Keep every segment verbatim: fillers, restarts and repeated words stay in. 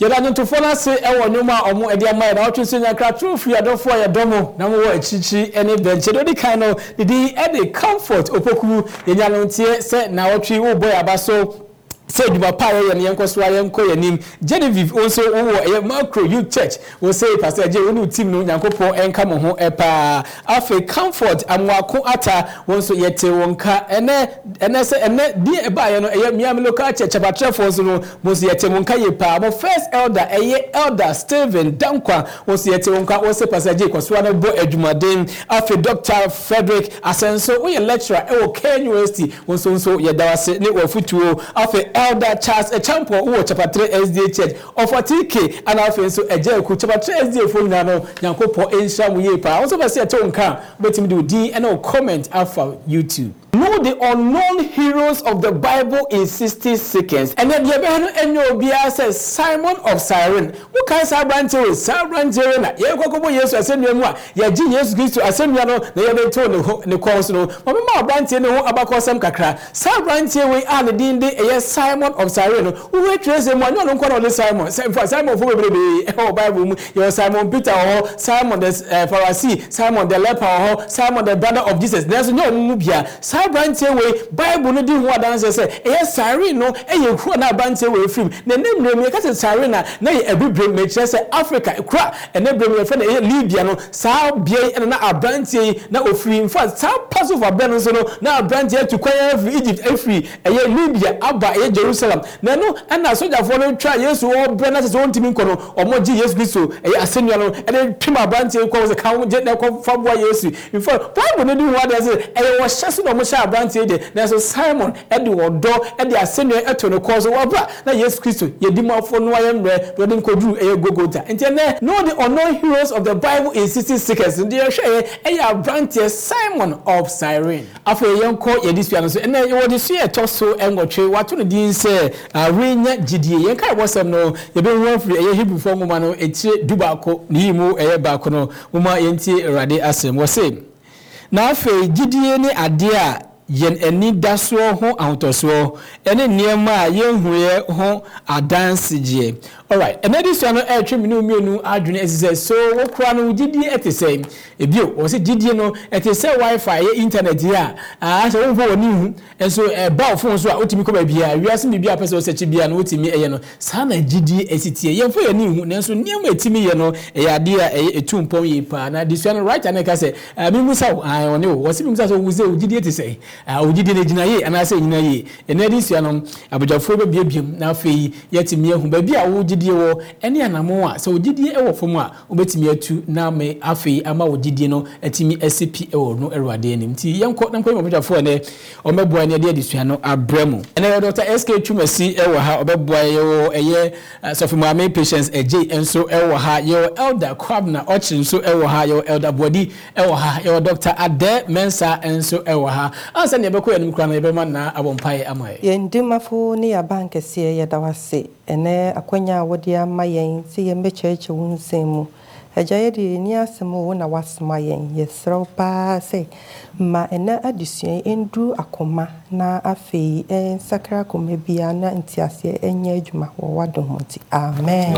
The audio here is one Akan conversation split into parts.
Yada nto fona se e wo nwoma omo e dia mai na otwe so nya kra true free adofo ya domo na mo wo achichi ene benche do di kan no di e dey comfort opoku yenya no ntie se na otwe wo boy abaso say Duba Power and Yankoswa Yanko Yanim, Genevieve also a macro youth church will say Pastor J. Unu team no Yankopo and come home epa afe comfort and wako ata once yet wonka and and I say and dear Bayano a Miam local church about Trefos no was yet wonka yepa. But first elder a elder Stephen Dankwa was yet wonka was a Pastor J. Koswana Bo Edumadin afe Doctor Frederick Asenso we a lecturer at Ken University was also Yadawase Network Futuo afe Elder Charles a champion who chapter three S D A church of T K and also a Jericho chapter three S D A for Nano Yankopo Ensha Muyepa. Also, I say a tone can but him do D and no comment after YouTube. Know the unknown heroes of the Bible in sixty seconds. And then the Enyo Bia says Simon of Cyrene. What kind of Sabranto is Sabranto? Yeah, Coco, yes, I send you more. Yeah, genius gives to Assembliano, they have told the course. No, Mamma Branty no Abacosam Kakra. Sabranto, we are the Dean, yes, Simon of Cyrene. Who will trace him one no call on the Simon. Simon for baby, oh, Bible, your Simon Peter or Simon the Pharisee, Simon the leper or Simon the brother of Jesus. There's no Mubia. Branche we Bible no di ho adanse say eh Cyrene no eh ye kro na branche we film na nem nem ka say Cyrene na na ye abibre me kire say Africa kra ene brem fe na eh Libya no sa bie na abranche na ofiri in fact sa pass over ben so no na abranche to kwaya of Egypt afri eh Libya aba eh Jerusalem na no na soldier for no try Yesu o bre na say won timi nko no omo ji Yesu Kristo eh asenua no eh twim abranche ko say kan je na ko fa boa Yesu in fact Bible no di ho adanse eh wo hyase no mo Branty de na so Simon edi wodo edi asenu eto no cause wabra na Jesus Christ yedimafo no ayemre we dey kodru eye gogota enti na know the unknown heroes of the Bible in sixty seconds ndi ye hwe eye Branty Simon of Cyrene afo yenko yedisua no so na ye wodi so eto so engotwe wato no din se renya gidie yenka wasam no ye be hu afri eye Hebrew fo ngoma no etire dubako ni mu eye baako no uma yenti Awurade asem wo se na afi gidie ni ade a yen eni daso ho ahotoso ene niema yen huye ho adansije. All right, and that is one air trim no menu adwene esise so wo kra no gidie etese ebio wo se gidie no etese wifi e internet ya ah so wo woni hu enso e ba phone so a otimi ko ba bia wiase mi bia pese wo sechi bia no otimi eye no sa na gidie esitie yen fo ye ni hu nenso niema etimi ye no e ade a e etumpon ye pa na this one right and ka say mi musa ah woni wo se mi musa so wo se gidie etese ah gidie ne gina ye ana se gina ye and that is one abujafo be biabiem na afei yetimi ehu ba bia wo gidie wo ene anamo a so gidie e wo fom a obetimi atu na me afei ama wo gidie no atimi S P e wo no Erwade anim ti yenko na nko mabujafo ene omeboa ne de adisua no abremu ene Doctor S K Twumasi e wo ha obeboa ye wo eye Sofimame Patience eje enso e wo ha ye Elder Kwabna Ochin so e wo ha ye Elder Body e wo ha ye Doctor Ade Mensa enso e wo ha ansa ne beko anim kra na ye be ma na abompai amaye ye ndimafo ne ya bank se ye dawase ene akwanya wodi ama yen se ye mbecheche wunsemu ajaye di ni asemo na wasma yen yesro pa se ma ena adisua endu akoma na afei en sakra koma bia na ntiase enye adwuma wo wadomoti amen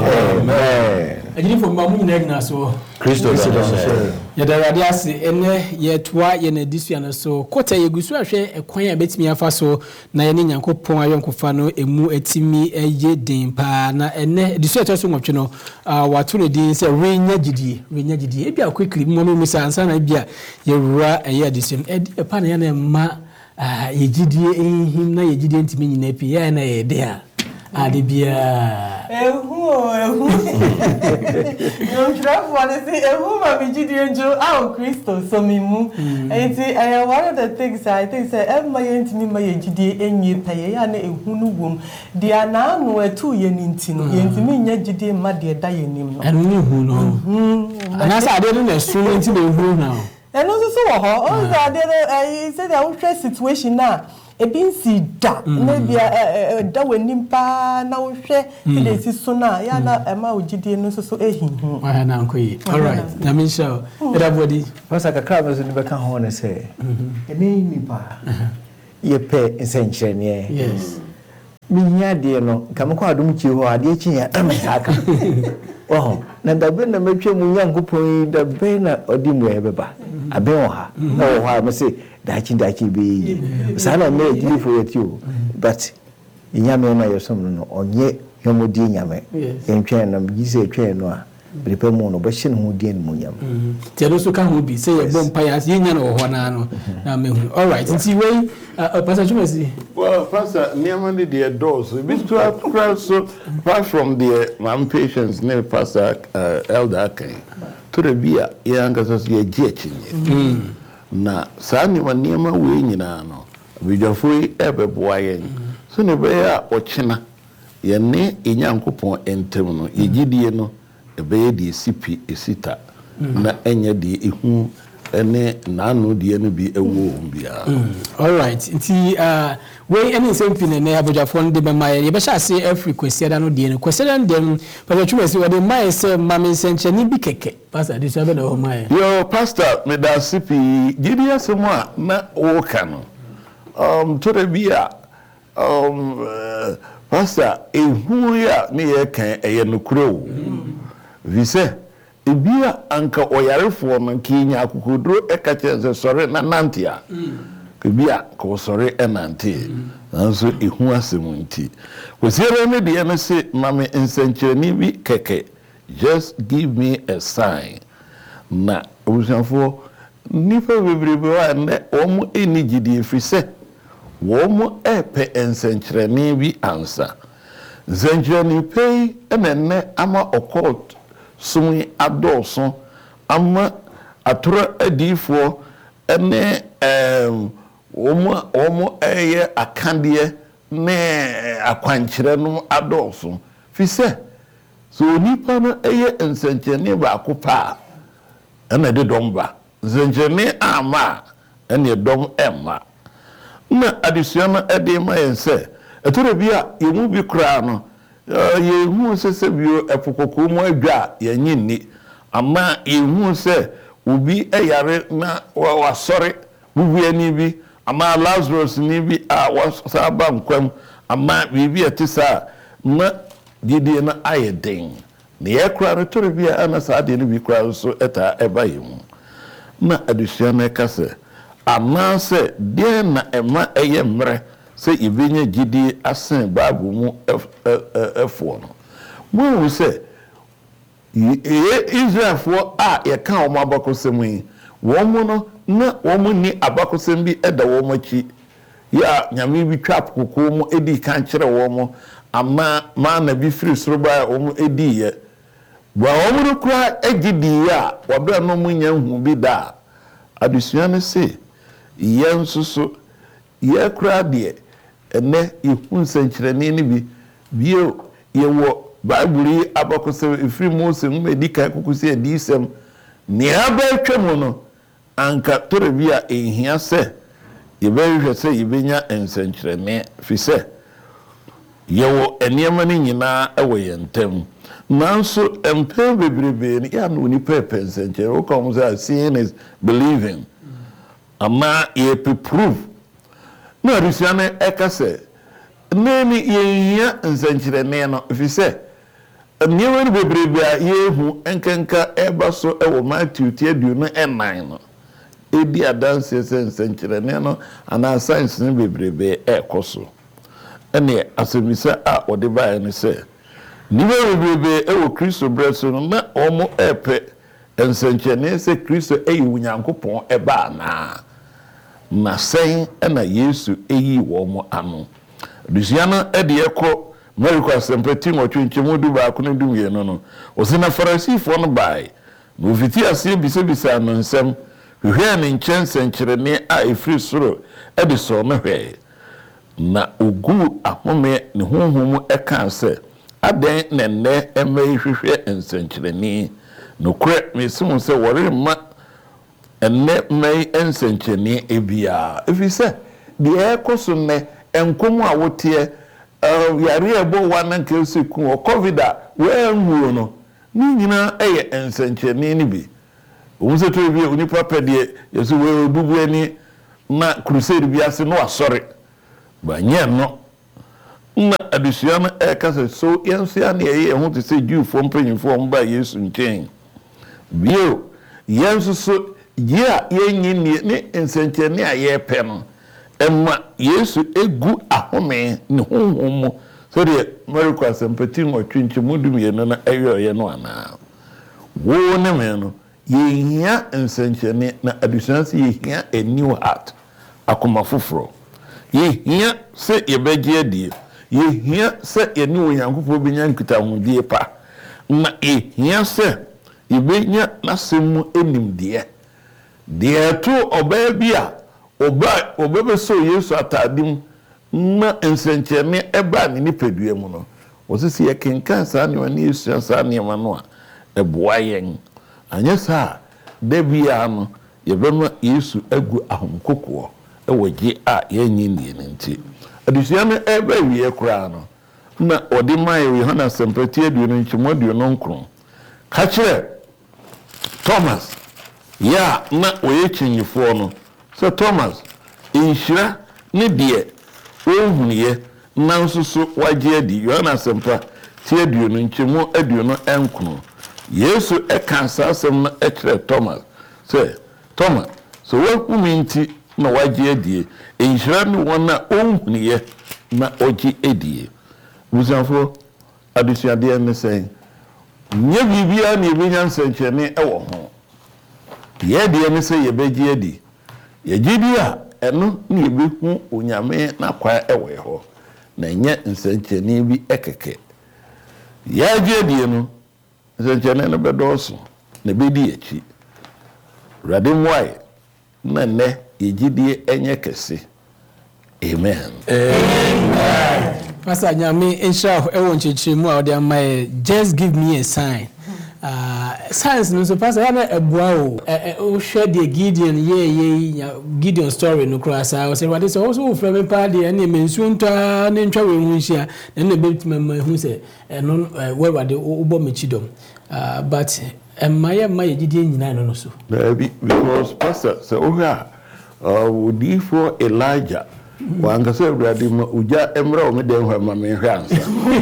amen ajini fo ma mu nyina so Kristo ya da Awurade ase ene yetwa ye na disua no so kota yegusu ahwe ekwan a betimi afa so na ye ne Nyankopon ayonkofa no emu etimi eye den pa na ene disua to so nwotwe no wato ne din se renya gidie renya gidie ebia quickly mo no misa ansa na bia yewura eye disua edi epa na ye na ma ye gidie ehim na ye gidie ntimi nyina pi ye na ye de a ade bia ehu ehu yo travel and say ehu ma bi gidie njo ah Kristo so mi mu enti eh one of the things I think say em ma ye ntimi ma ye gidie enye paye ya na ehu no wom dia na anu etu ye ni ntino ye ntimi nya gidie ma de da ye nim no enu ni hu no ana sa ade no na su enti na ehu na enu so so ho o sa ade eh say the whole situation na ebinsi da maybe da wanim pa na wo hwe de si so na ya na ema ogidie no so so ehinhu wa na nkoyi all right na me show everybody pasa kakra me so ni beka ho na say ene ni pa ye pe nsenkyerene yes minya de no kamko adum chi ho ade chi ya amaka oh na dabe na metwe mu nyankopon da be na odi mu ebeba abe ho ha na ho ha me say dachi dachi be sana me ejiri for you but inyame na yesom no onye yomodi nyame entwe na gise twe no a bripe mu no be hye no di mu nyame te no so ka ho bi say ye bom pa ya ye nya no ho na no na me hu all right nti we pastor Chumasi well pastor niamani the doors be to across so apart from the man patients ne pastor uh, elder Akai to the bia yanga so ye giechinye na saa ni niama we nyina no bidwafo ebeboa yen so ne be ya ochina ye ne enyankopon entem no ye gidie no ebe ye di sipi esita na enye di ehu ene nanu die no bi ewo bia all right nti uh we any something na abojafo no de be ma ye be sha say every question da no die no question dem pastor Chumasi we de mai say mama senchani bi keke pastor de so be na ho mai yo pastor me da sipi gidi asemo a na wo ka no um to the bia um uh, pastor ehu ya me ye kan eye no kuro vise ebia anka oyarefo no kinya akokodro ekache sore na nantia ebia ko sore enante nanso ehu asemu nti kwesiere ne de no se mame nsenkyereni bi keke just give me a sign na obusanfo nipa bebrebe wa ne omo enigidi fise womo epe nsenkyereni bi ansa nsenkyereni pei enenne ama occult sumi adoso ama atura adifo ene em omo omo eye akandie ne akwankyere no adoso fise so nipa no eye nsenkyene ba akopa ene de domba nsenkyene ama ene dom emma na adisua no ede ma yense atura bia yemu bi kra no yehu sese bio epokoko mu adwa yanyinni ama yehu se obi eyare na wasore bubu ani bi ama Lazarus ni bi a wasaba nkwam ama bibi etisa na didi na ayeden ne yakra no tore bia ana saade ni bi kra so eta ebayemu na adusua na kase ama se de na ema eye mre se ibenya gidi asen babu mu efo no mo se Israel fo a ye kan o mabakosem yi wo mu no na wo mu ni abakosem bi eda wo machi ya nyame bi twa kokko mu edi kan kire wo mu ama ma na bi firi soroba wo mu edi ye wa wo mu kura egidi ya wo be no mu nya hu bi da adusua ne se ye nsusu ye kura de ene ihun senkyerene ni bi bio ye wo Bible abakose ifri Mose mu medika kukusi edisem ni abetwemu no anka tore bia ehia se ye behwe se yebenya ensenkyerene fise ye wo eniema ni nyina ewo yentem nanso empe bebrebe ni ya no ni pepe ensenkyere wo come say seeing is believing ama ye prove na risiane ekase neni yehia ensenkyerene no fise Niwe bebrebe a yehu enkenka eba so ewo Matthew tiedu no enan no edi adanse senkyerene no ana science ne bebrebe ekoso ene asemisa a ode bae ne se niwe bebrebe ewo Kristo breso no na omo epe ensenkyerene se Kristo eyi Onyankopon eba na na sen ena Yesu eyi wo mo ano dusiana ede ekọ Meriko asempeti mo twinchemu du ba ko ne du ye no no osina Farisifo no bai no ofiti ase bise bise no nsem hwe ne nchen senkyerene a efri soro e de so me hwe na ogu ahome ne honhom eka se aden ne ne eme hwehwe ensenkyerene no kure mesim se wore ma enne mai ensenkyerene ebia efise de ekoso ne enkomu a wotie Uh, yari ebo wana kesi ku o covid a we nhuo no ni nyina eye ensenkyerene ni bi onse to bi oni papa de yesu we bubu ani na crusade bi ase no asore ba nye no na adusua no ekase so yensia na ye ho te se Jewfo mpanyimfo mba Yesu nchen bio yenso so ye a yenyi ne nsenchene a ye pe no emma Yesu egu ahome ne honhom so de America sympathy mo twinchi mudum ye no na eyo ye no ana wo ne me no ye hia nsenchene na adusua se ye hia a new heart akoma foforo ye hia se ye begie adie ye hia se ye ni onyankopɔ benya nkita hodie pa na ye hia se ye benya nasemu enimdie de to oba bia oba oba so Yesu atadim na nsenchene eba ne nipadua mu no osisi ye kenkan sa ne wani Yesu sa ne ma no a eboa yen anya sa da bia no ye bema Yesu agu ahomkoko ewoje a yenyi nie nti adusua no eba wie kura no na odi mai Yohana sympathy aduonu nchimodu no nkron ka kire Thomas ya na oye chinyifo no so Thomas inhira ne de ohunye nanso so waje adi Yohana sympathy tie aduonu nchimo aduonu enkron Yesu eka sasem na ekire Thomas say Thomas so wakuminti na waje adi inhira ne wona ohunye na oji edie busanfo adusua de ne sen nye bibia na ebenya nsenchene ewo ho ye de ne se ye beji edi ye gidi a eno na ebehu onyame na kwa ewo ho na nye nsenchene bi ekeke ye gidi no nsenchene no bedoso na bedi echi radimwai na ne ye gidi enye kese amen amen. Pastor Nyame insha ewo nchichimu a odi amaye just give me a sign. Uh, science no so pastor na ebua o o share the Gideon ye ye Gideon story no cross I say what is also from me pa de na mensu nta ne ntwa we hu hia na na betima ma hu se no we wade ubo mechidom uh but emaye maye Gideon nyina no no so because pastor so oha uh would for Elijah wanga se brade ma uja emra o me den hwa ma me hwe ansa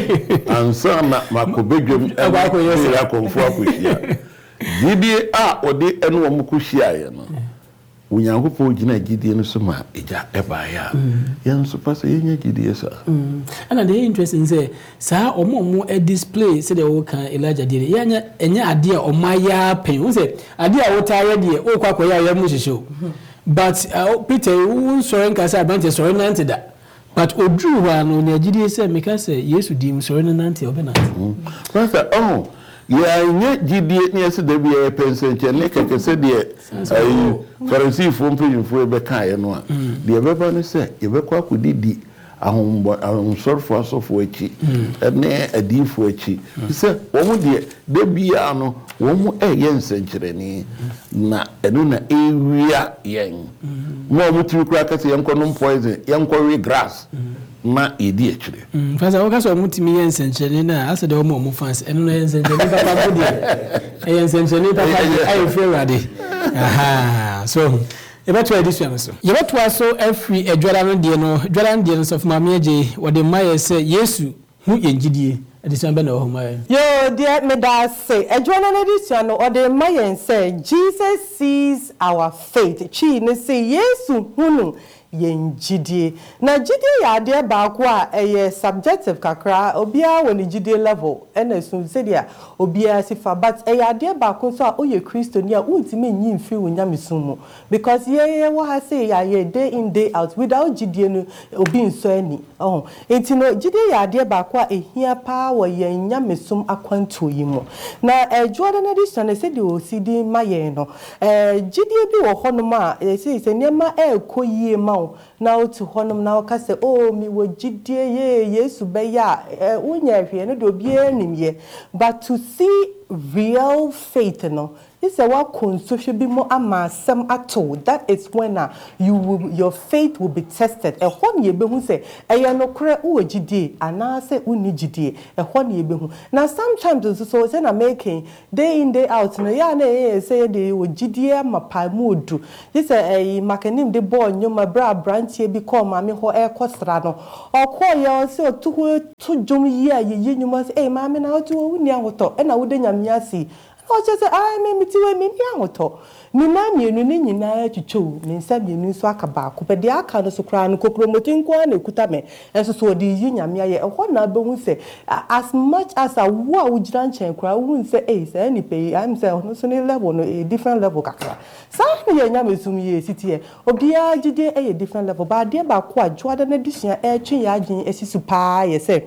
ansa na makobedwem e ba ko yesi akonfo akohia gidie a ode eno wo mkohia ye no unyankopɔ gina gidie no so ma eja eba ya yenso pasa yenya gidie sa ana the interesting say sa omo omo e display say the wo kan Elijah die yenya enya ade a omaya pen wo say ade a wo tare die wo kwa kwa ya mu hihyo but uh, Peter who sorry nka say abante sorry nante da but odru wa no na gidie say meka say Yesu di mu sorry nante obena pastor oh ya nye gidie ne ese da bia pensenche ne keke se de ai Pharisee fo mpanyimfo be kan ye no a de beba ne se ye be kwa akudidi ahombo ahomsorfo asofo achi ne adifo achi se wo mu de da bia no wo mu eye nsenkyereni na enu na ewia yen mo mu tiri kura kase yen kono poison yen kowe grass na edi akire mm fasa wo kaso mu timi yen nsenkyereni na ase de wo mo fans enu na yen nsenkyereni papa bodi e yen nsenkyereni papa ayi fewade aha so yebeto edition so yebeto aso every edwara no de no edwara no de no so for mama eje wo de maye say Yesu hu yengidie edition be na ho maye yo dear me da say edwara no edition no de maye say Jesus sees our faith chi ne say Yesu hunu yengidie na gidie ya de ba ko a eye subjective kakra obia woni gidie level ena sun say dia obia sifa but eye ade ba ko so a oye Kristo ni a untimi nyi mfi wonyamesum mu because ye ye wo ha say ya ye day in day out without gidie no obi nso ani oh enti no gidie ya ade ba ko a ehia pa wo ye nyamesum akwanto yi mu na ejuade na edition say de osidi maye no eh gidie bi wo honom a say say nema e koyie ma now to honum now ka say oh mi wo gidie ye Yesu be ya unya hwe no do bia nim ye but to see real faith no This is what consumption be more ama some at all. That is when uh, you will, your faith will be tested. A one ye be who say, "I no cre u G D," and I say uni G D. A one ye be who. Now sometimes so say na making day in day out. No ya na say they will G D ma pa mood. This a makanim de boy you my bra branch ye be call mami ho air costra no. Or call ya say to to jum ye ye you must eh mami na to uni awoto. And I wouldn't yamiasi. I just say, I may meet you, me young. Me mammy, you need na to chew, me said you knew swaka back, but the account so crying, copromoting one, kutame, and so the union, me, and what number will say, as much as a war would lunch and cry, wouldn't say, ace, any pay, I'm saying, no, so level, a different level, Kakra. Some young Yamisum ye city, or be a different level, but dear Bakwa, Jordan edition, air chin yajin, as you supply, say,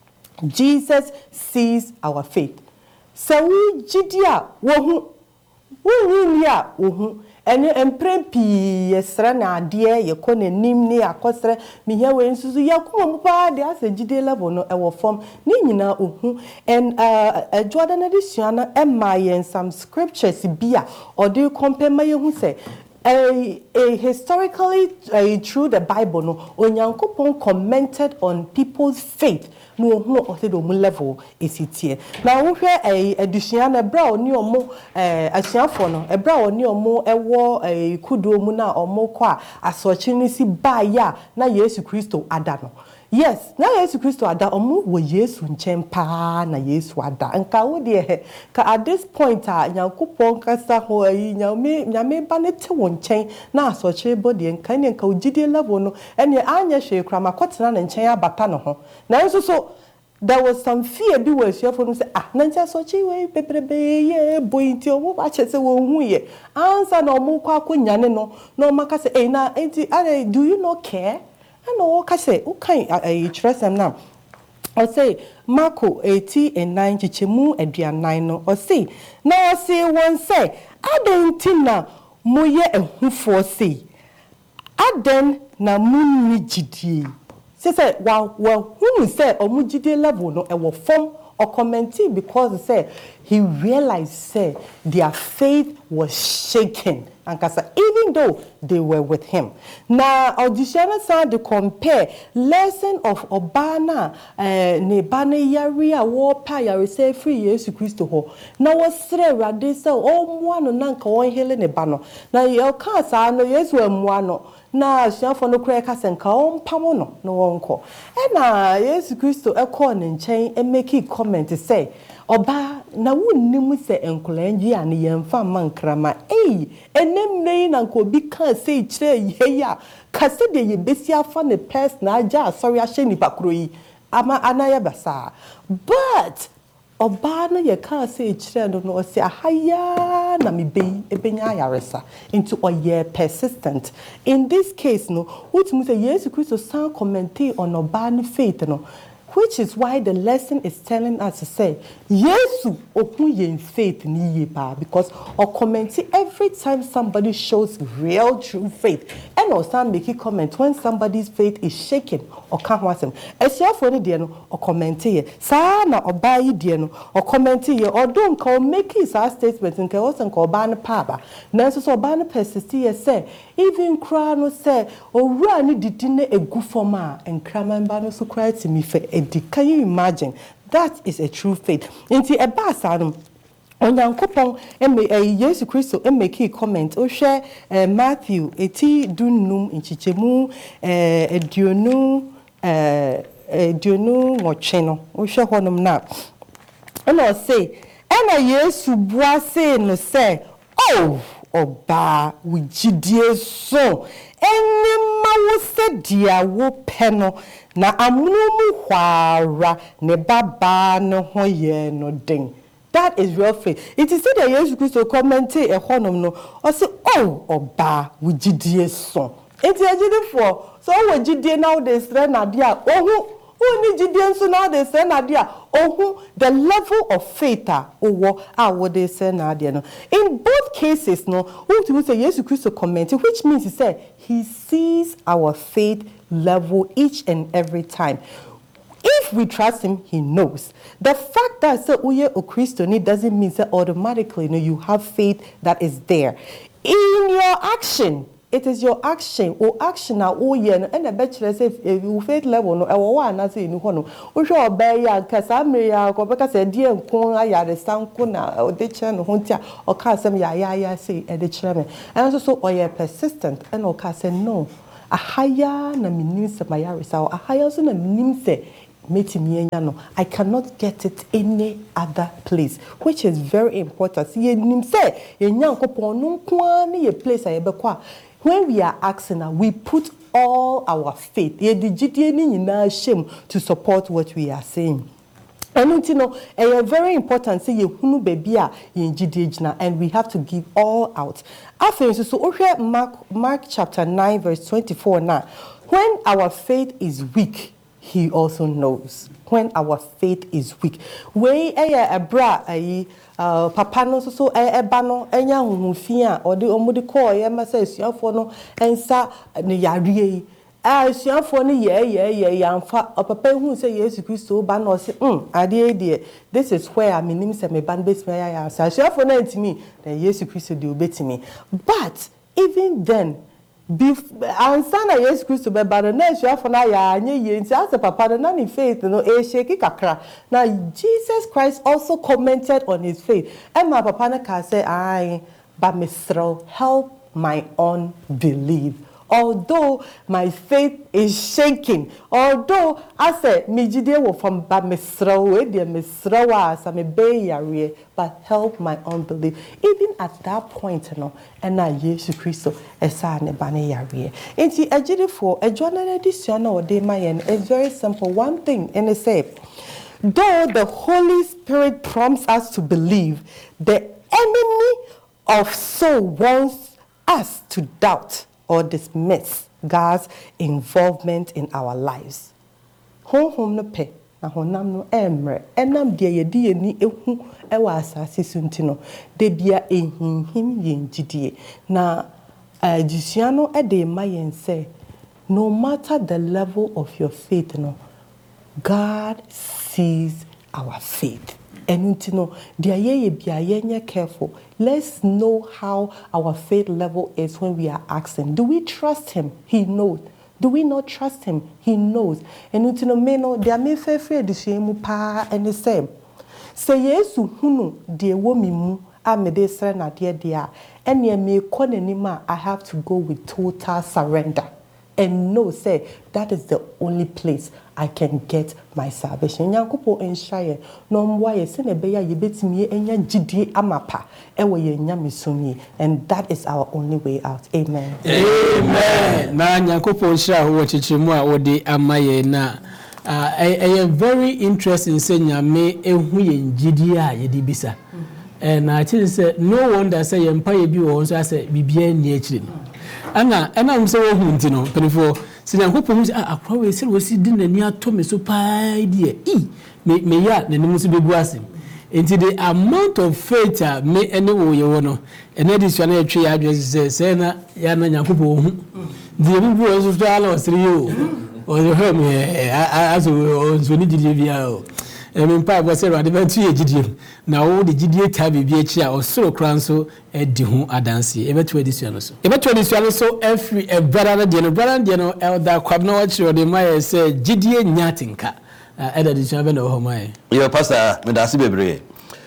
Jesus sees our faith. So we jidia wohu wohu ya wohu ene emprempi yesra na ade ye kone nim ne akosre me hia we nsusu yakoma mu pa de ase jide level no e wo form ni nyina ohu and uh a Jordan edition na emma yen some scriptures bia or do compare my hu say a, a historically uh, through the Bible no onyankopon commented on people's faith no hu o se do mu level esitie na wo hwe eh adusua na bra oni omo eh asuafo no e bra oni omo ewo eh kudo mu na omo kwa asochi ni si ba ya na Yesu Kristo ada no yes na Yesu Kristo ada omo wo Yesu nchempa na Yesu ada nka wo de ka at this point a nyankopon kasa ho ayi nyame nyame ba ne te wo nchen na asochi body nka ne nka ugide level no ene anya hwe kra makotena na nchen abata no ho na nso so there was some fear be where she for say ah nanja sochi we peprebe ye bointi o ba chese wo hu ye answer no mo kwa akonyane no no maka say eh na enti do you not care and no ka say who can I trust them now I say Marko eighty and nine chichemu aduanan no or say na o say one say aden na mo ye ehufo say aden na munni jidie say well well who say omujide level no e wo form or commenting because say he realized say their faith was shaken and kasa even though they were with him now audition sound to compare lesson of obana eh ne bana yari a wo pa yari say free Yesu Kristo ho na wo sre rade say o mo ano na nka wo hele ne ba no na ye ka sa no Yesu amu ano na asiafo no kura ka senka o mpamo no no wonko e na Yesu Kristo e call ne nchen e make comment say oba na wunnim se enkolanji ane yemfa mankrama eh enem nei na nko bi kan say kire ye ya kase de ye besi afa ne pers na aja sorry ahye ni pakro yi ama anaya basa but oba no ye kan say kire no no say ahaya na me be ebenya yaresa into oye persistent in this case no what say Yesu Kristo san commenting on oba ne faith no which is why the lesson is telling us to say Yesu oku yen faith ni ye pa because or commenting every time somebody shows real true faith and or some make a comment when somebody's faith is shaken or can't want him esiafo ni de no or commenting ye sa na oba yi de no or commenting ye or don't call make his statement nke o san ko oba ne pa ba na so so oba ne persist ye say even cry no say owura ni didi na egu forma enkraman no so cry to me fe. Can you imagine? That is a true faith. Inti eba asadum onyankopon eme Yesu Kristo eme ki comment o hwe Matthew eti dunum nchichemu eduonu eduonu nwotwe no o hwe honum na ena o say ena Yesu bua say no say oh oba wujidie so enema wo se dia wo pe no na amunumu hwara ne baba no hoye no den. That is real faith. It is said that Jesus Christ commented a honum no or say oh oba wujidie so enti agide for so wujidie now dey sre na dia ohu woni jidie so now dey sre na dia ohu the level of faith ah owo ah what dey say na dia no in both cases no who say Jesus Christ commented which means he said he sees our faith level each and every time. if we trust him, he knows. The fact that say uye okristoni doesn't mean that automatically you know, you have faith that is there. In your action, it is your action or action na uye no and the bachelor say if you faith level no e wo wa na say ni ho no wo hwe obey ya kasa me ya ko be kasa die nkon aya de sanko na o de kire no ho ntia o ka asem ya ya ya say e de kire me and so so o ye persistent and o ka say no ahaya na minim se mayarisa ahaya so na minim se metimi enya no I cannot get it any other place, which is very important. See ye nim se ye nyankopon no nko na ye place aye bekwa. When we are asking, we put all our faith to support what we are saying. And you know, it's very important. Say you hunu baby and we have to give all out. After so, Mark Mark chapter nine verse twenty-four now. When our faith is weak, he also knows. When our faith is weak, we a bra a Uh, papa no so so e ba no enya huhufia or the omudi call ye ma say suafo no ensa ne yare ah suafo no ye ye ye yamfa papa hu say Jesus Christ ba no say mm ade de this is where I mean say me ban base me ya ya suafo no antimi na Jesus Christ de obetimi. But even then Bef ansana Yesu Kristo be ba na suafo na ya anye ye nti as papa na ni faith no e shake kakra. Now Jesus Christ also commented on his faith. And my papa na ka say I but Misro help my unbelief. Although my faith is shaking, although I say me jide wo from ba Misro we de Misro wa sa me be yare, but help my unbelief. Even at that point, you know, and na Jesus Christ esa ne ba ne yare. Enti ejide for ejonale disua na ode mayen is very simple. One thing and it say, though the Holy Spirit prompts us to believe, the enemy of soul wants us to doubt or dismiss God's involvement in our lives. Hon hom no pe na honam no emre enam de yedi yeni ehu ewa asase sunti no de bia ehinhim yenjidie na adusua no e de mayen say no matter the level of your faith no God sees our faith. And you know, be careful. Let's know how our faith level is when we are asking. Do we trust him? He knows. Do we not trust him? He knows. And you know, me no, they are me fair fair the same pa and the same. Say yes, hunu dear woman mu a me de sre na dear dear. And ye me konenima I have to go with total surrender. And know, say, that is the only place I can get my salvation. Nyankupo enshaye no mwaye se nebeya yebetimi enya jidie amapa ewe ye nyamisumi, and that is our only way out. Amen. Amen. Na nyankupo ensha ho chichimu a odi amaye na I am very interested in saying nyame ehu ye jidie a yedi bisa. And I think say no wonder say empire bi wo so say bibia ni akire no. Ana ana mse wo hu ntino penifo sinyankopɔ mu a akwa we sɛ wosi di nani ato me so paa die e me me ya nani mu so begu asem enti the amount of faith a me ene wo ye wo no ene di sua na atwe ya adwe sɛ sɛ na ya na nyankopɔ hu die bi bu so so ala osiri yo o yo he me aso so ni didi bia o emi pa bo se rade ban tu ye gidie na wo de gidie ta bibia chi a osoro kran so edi hu adanse ebetu edisua no so ebetu edisua no so every e brother de no brother de no elder kwabna wa chi ode mai se gidie nyatinka elder edisua be no ho mai yo pastor me da se bebre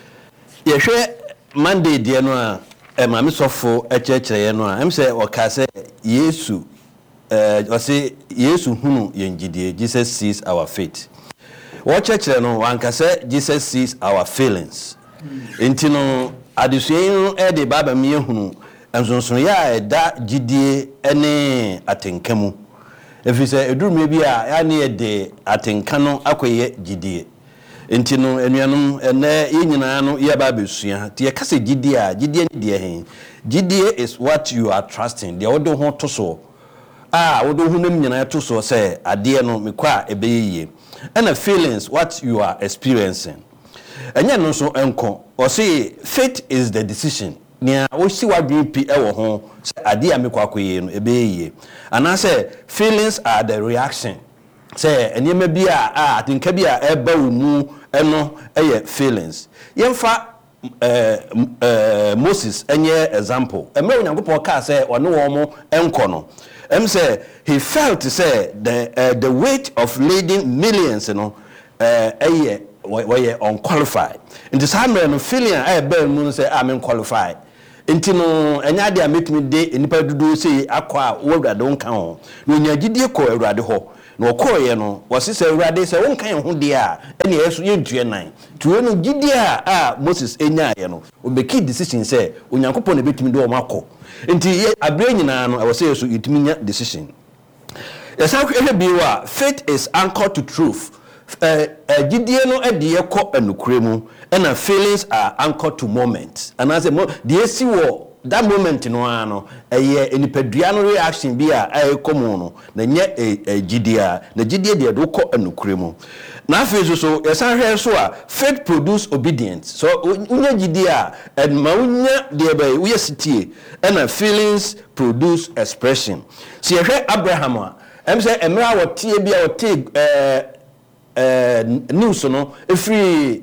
ye hwe Monday de no a e ma me sofo e chekere ye no a em se o ka se Yesu eh o se Yesu hunu ye gidie. Jesus sees our faith. What church no one can say Jesus sees our feelings. Enti no adusue e de baba mi ehunu ensonson ya e da gidie ene atenkamu. Efi say eduru me bi a ya ne e de atenka no akoye gidie. Enti no enuanum ene yenyina no ye ba besua. Ti ye kase gidie a gidie ne de hen. Gidie is what you are trusting. De odo ho to so. Ah, odo hu nem nyina to so say ade no mekwa ebeyeye. And the feelings what you are experiencing. And yet no so enko or say faith is the decision. Nia o si wa dream pi e wo ho say ade a mekwa koye no ebeye. And I say feelings are the reaction say enema bi a a atinka bi a eba wo mu eno eye feelings yemfa eh eh Moses enye example emre onyankopon ka say one wo mo enko no em say he felt say the uh, the weight of leading millions you know eh eye were unqualified in the same no feeling I be mu say I'm unqualified enti no enya de ametumi de enipa dudu say akwa wo awurade wonka ho no nyagidie ko awurade ho no koye no wose say awurade say wonka ye ho de a ene yeso ye ntue nan tuwe no gidie a a Moses enya ye no obeki decision say onyankopon na betumi de o makọ enti abre nyina no wose yeso yetumi nya decision yesa kwehwe biwa faith is anchored to truth uh, uh, gidie no e de ye kọ anukure mu and feelings are anchored to moments and as a mo the see wo that moment no ano eye enipadua no reaction bi a e komu no na nye gidia na gidia de do kọ anukure mu na afi so yesan hwe so a faith produce obedience so unya gidia and ma unya de be we sitie and feelings produce expression so ye hwe Abraham a em say emra wotie bi a wotie eh eh news no efri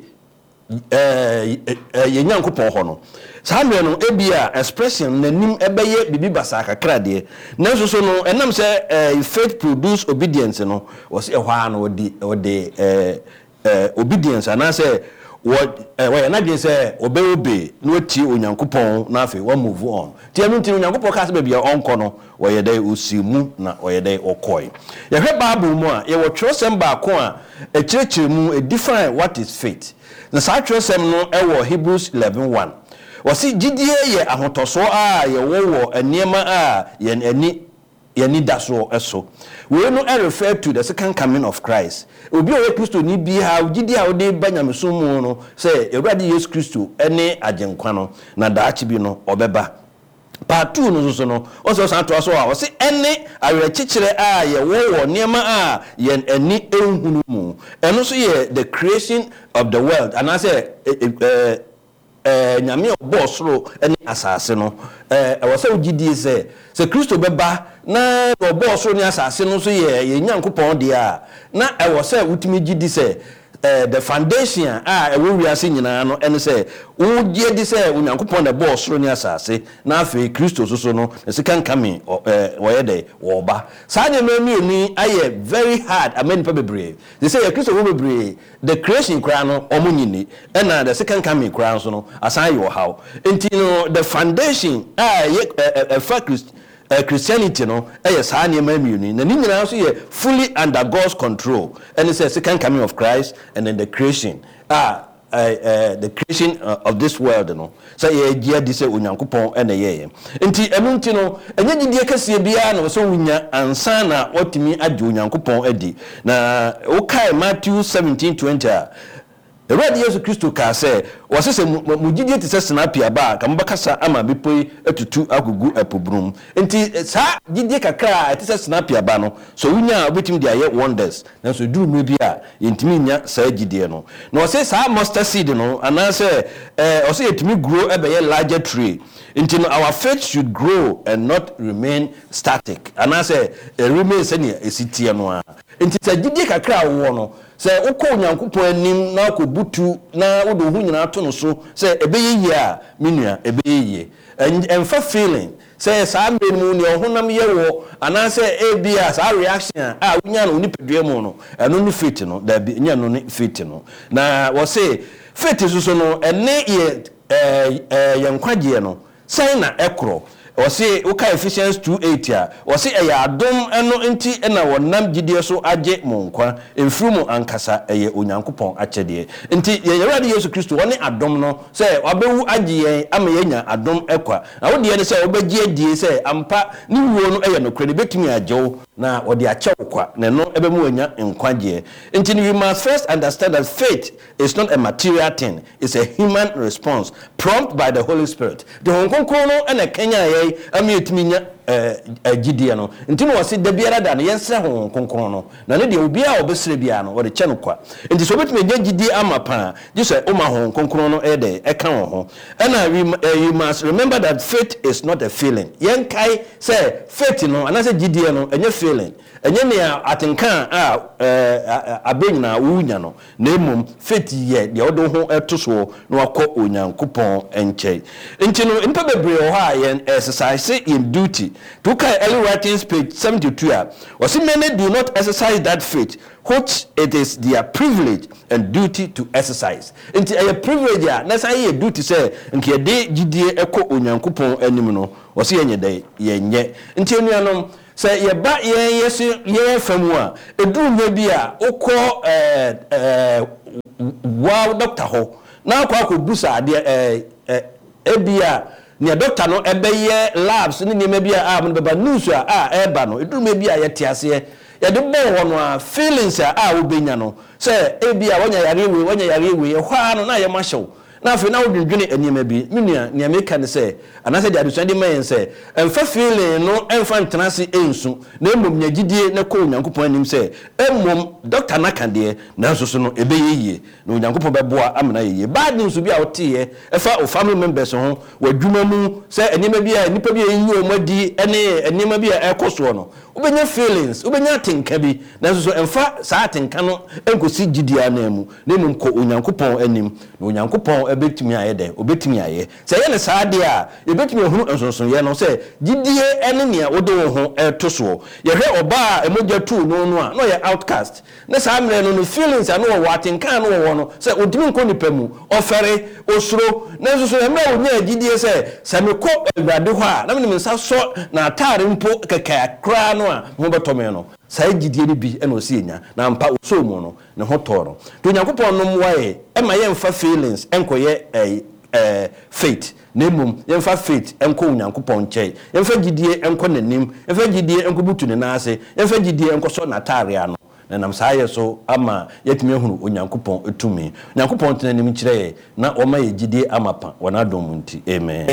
eh eh Nyankopon ho no saamre no ebia expression nanim ebeye bibi basa kakra de nanso so no enam say faith produce obedience no was ehwa no odi odi eh obedience ana say what we na dey say obe obe no oti Onyankopon na afi we move on tie no nti Onyankopon ka say bia onko no we ye dey osimu na we ye dey okoi ye hwe Bible mu a ye wo twosem ba ko a e kirikiri mu e define what is faith na sa twosem no e wo Hebrews eleven one wasi gidie ye ahotoso a ye wowo eniema a ye ani ye ni daso eso we no refer to the second coming of Christ obi o Kristo ni bi ha gidie a wo de banyameso mu no say Ewurade Yesu Kristo ene agenkwa no na daachi bi no obeba part two no so no also santo so a wasi ene awere chichire a ye wowo niema a ye ani ehunu mu eno so ye the creation of the world and I say uh, eh nyame obosoro ene asase no eh e wose ogidie se se Kristo beba na obosoro ni asase no so ye ye Nyankopon de a na e wose utimi gidi se eh the foundation a e wo wiase nyina no ene se wo die di se Nyankopon na obosoro ni asase na afi Kristo so so no the second coming eh wo ye de wo ba sa de memi ni aye very hard amen pa bebre they say Kristo wo bebre the creation kra no omunyini and the second coming kra so no asan yo how enti no the foundation ah ye a fact Uh, Christianity no eh sa na mamiuni na nyina so ye fully under God's control and it's the second coming of Christ and then the creation ah uh, uh, the creation uh, of this world no so ye gia di se Onyankopon ene ye enti emunti no enye gidie kase bia na so wunya ansa na otimi age Onyankopon adi na ukai Matthew seventeen twenty Ewurade Yesu Kristo ka se wose se mugidie ti se snapia ba ka mbakasa ama bepoi atutu agugu apobrum enti sa gidie kakra ti se snapia ba no so wunya obetim dia ye wonders na so duru me bia yentimi nya sa gidie no na wose sa mustard seed no ana se eh wose yetimi grow ebe ye larger tree enti no our faith should grow and not remain static ana se remain se ne esitie no a enti sa gidie kakra wo no se ukọ Onyankopon anim na akobutu na wodo hu nyina ato no so se ebeyeye a menua ebeyeye emfa feeling se sa menu ne ohunam ye wo ana se ebia sa reaction a wunya no nipadua mu no eno ni faith no da nya no ni faith no na wo se faith so so no ene ye eh yankwaje no sai na ekro o se uka Ephesians two eight a o se eya adom eno enti na wonam gidie so age monkwa emfrumu ankasa eye Onyankopon achede enti ye Ewurade Yesu Kristo woni adom no se obewu age yen ama yenya adom ekwa na wo de ne se obegie adie se ampa ni wuo no eye no kwene betumi ajew na wo de ache kwa na no ebemu wanya nkwaje enti we must first understand that faith is not a material thing, it's a human response prompted by the Holy Spirit. The Honkonkro no ene Kenya ye ami etiminya eh gidie no nti no wose da biara da no yensre ho konkron no na ne de obi a obesre bia no wode che no kwa nti so betime gya gidie amapa just oma ho konkron no e de e kan ho and you must remember that faith is not a feeling yenkai say faith no anase gidie no enye feeling enye ne atenkan a abenyina wunya no na emom faith ye de odo ho etoso no akọ onyankopon enche nti no npa bebre ho a yen exercise in duty to kai early writings page seventy-two a was many do not exercise that faith which it is their privilege and duty to exercise nti a privilege a na say duty say nke de gidie ekọ onyankopon anim no was yenye dey yenye nti enuanom say ye ba ye yes ye famu a eduru nya bi a ukọ eh eh wow doctor ho na akọ akọbusa ade eh ebia ne doctor no ebeye labs ne ne bia a mo beba news a a eba no eduru me bia ye tiase ye de bo ho no a feelings a a obenya no say ebia wonya yare we wonya yare we ye hwa no na ye mahyew na afi na wodwendwene enima bi menua ne ameka ne se anase de adusan de mayen se emfa feeling no emfa ntenase ensu na emom nyagidie na ko onyankopon anim se emom doctor na kande na nso so no ebeyeye na onyankopon beboa amena yeye bad news bi a wotie efa o family members ho wadwuma mu se enima bi a nipa bi enyi o madi ene enima bi a ekoso no ubenya feelings ubenya tenka bi na nso so emfa saa tenka no enkosi gidia na emu na emom ko onyankopon anim na onyankopon ebetimi ayede obetimi aye se ye ne saade a ebetimi ehunu ensonson ye no se gidie ene ne a wode wo ho etoso ye hwe oba emoja tu no no a no ye outcast ne saa mre no no feelings a no wo atenka no wo no se odimi nko nipa mu ofere osuro na nsoso emre wo nya gidie se se me ko awade ho a na me nsa so na atare mpo keka kra no a mo betome no sai gidie ni bi ena osienya na mpa oso mu no ne ho toro to nyankopon no mwae e ma ye mfa feelings enkoye eh eh faith nemum ye mfa faith enko nyankopon chei ye mfa gidie enko nanim ye mfa gidie enko butu ne nase ye mfa gidie enko so na tare ano na nam saye so ama yetimi ehunu onyankopon etumi nyankopon tenanim kire na o ma ye gidie amapa wana dom nti amen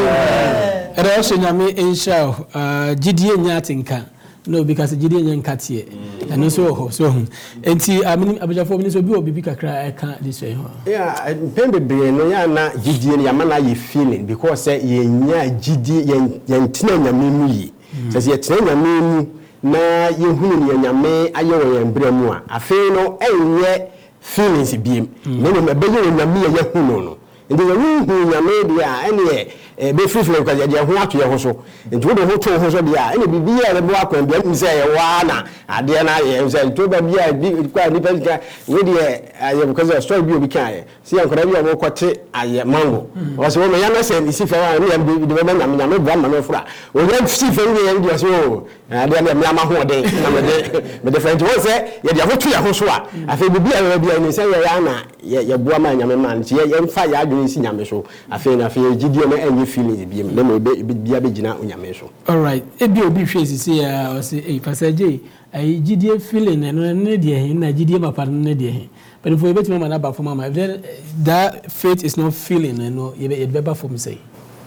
era o nyame insha uh gidie nyatinka no because gidie nyankatie and so ho so enti amini abajafo mini so bi obibi kakra e kan this way ho yeah pembe be no ya na gidie ne yama na ye feeling because say ye nya gidie ye ntina nyame mu yi say ye tina nyame mu na ye hunu ne nyame aye wo ye mbra mu a afi no enye feelings biem ne ne be ye nyame ye hunu no ndi ye hunu nyame dia ene e be free flow because ye ho ato ye ho so nti wo de ho to ho so dia ene bibia le bo akwan bia mi say ye wa na ade na ye say to ba bia bi kwa ni pelika we de ye because story bi obi kan ye si ankora bi o mo kote aye mango o so me ya na say si fa wa ni ye de be na me na me bua ma no fura o ye si fa ni ye ndi so ade na me ama ho de na me de me de friend wo say ye de ho to ye ho so a afi bibia bia ni say ye ya na ye bua ma nyame man nti ye mfa ya adwene si nyame so afi na afi gidie na enye feelings bi me no be bia be gina onyame so all right ebi obi hwe sisi ya o say eh passager ai gidie feeling no ne de hin na gidie mapa ne de hin but for ebeti mama na ba for mama that faith is not feeling no ye be ba for me say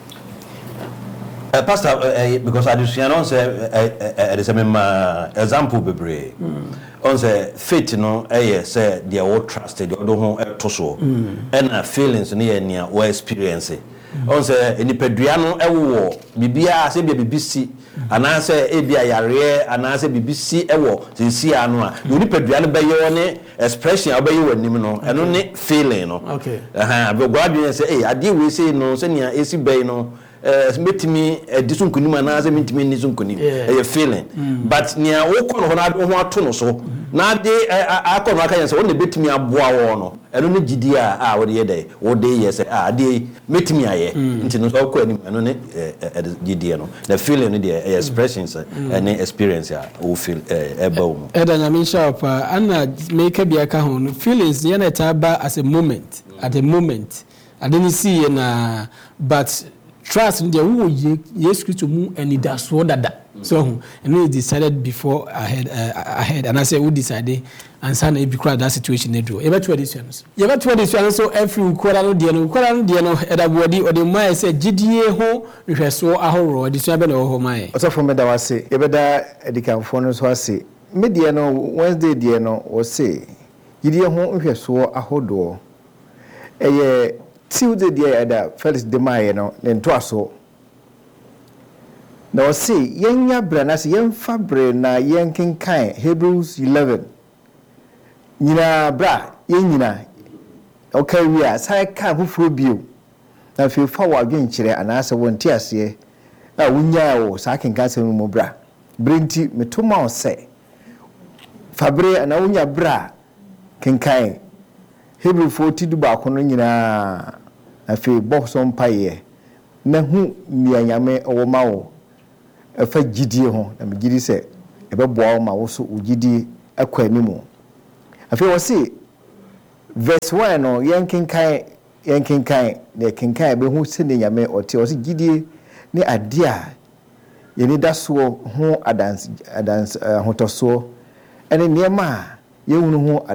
Uh, Pastor, uh, uh, because I just know say there is a example bebre. On say faith no eh say they are all trusted, they don't have to so. And feelings near near or experience. On say in the pedriano ewo bibia say bibisi ana say ebia yare ana say bibisi ewo sinsi anu a you ni pedriano be yo ne expression obayi wanim no eno ne feeling no. Okay. Aha, but God say eh ade we say no say near esi be no eh metimi edisun kunima na ze metimi nisun kunim eh feeling but nia wo kono ho na ho ato no so na de akono aka yen se won betimi aboa wo no eno ne gidi a a wo de ye wo de ye se a de metimi aye nti no so ko anim eno ne gidi no the feeling ne the expressions and experience a wo feel e ba wo e da nyame sharp ana make bia ka ho no feelings ye na taba as a moment at a moment I didn't see na but trust in the wo Yesu Kristo mu anidaso dada So and we decided before ahead uh, ahead and I say we decided and sana e bikura that situation ne do. Ebe to this one. You ebe to this one so every ukora no de no ukora no de no edabodi o de mai say gidie ho hweso ahoro de so ebe na ho mai. Also from me da wase ebe da edikanfo no so ase me de no Wednesday de no o say gidie ho hweso ahodo eye Tuesday de da first de mai no nto aso na o say yenya bra na say yemfa bre na yenkenkan Hebrews eleven nyina bra yenyina okay we are sai ka fufuro bio na fe fa wa dwenkyere anase wonti ase a wunya wo sa kenkan se mu bra brenti metoma o se fabre na wunya bra kenkan Hebrew forty du ba kono nyina na fe boxon paye na hu mianyame owo mawo afa gidie ho na megidi se ebeboa ma wo so ugidi akwanimu afi wo se verse one no yankinkan yankinkan ne kinkan be hu se ne nyame oti wo se gidie ne ade a yeni daso ho adans adans hotoso ene niema ye hunu ho